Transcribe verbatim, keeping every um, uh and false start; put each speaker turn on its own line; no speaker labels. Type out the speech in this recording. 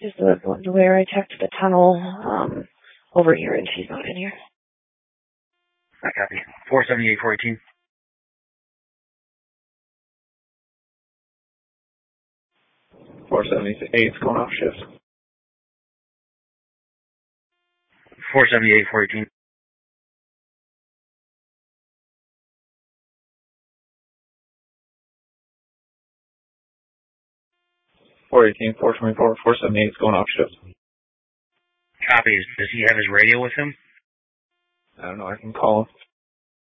Just the one where I checked the tunnel um, over here, and she's not in here.
I copy. four seventy-eight, four eighteen.
four seventy-eight, going off shift.
four seventy-eight, four eighteen.
four eighteen, four twenty-four, four seventy-eight, going off shift.
Copies. Does he have his radio with him?
I don't know, I can call him.